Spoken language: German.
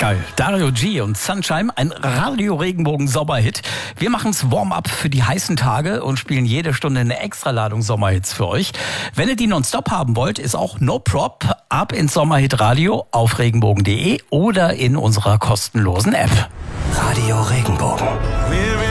Geil. Dario G und Sunshine, ein Radio-Regenbogen-Sommerhit. Wir machen's Warm-up für die heißen Tage und spielen jede Stunde eine Extraladung Sommerhits für euch. Wenn ihr die nonstop haben wollt, ist auch no prop. Ab ins Sommerhit Radio auf regenbogen.de oder in unserer kostenlosen App. Radio Regenbogen.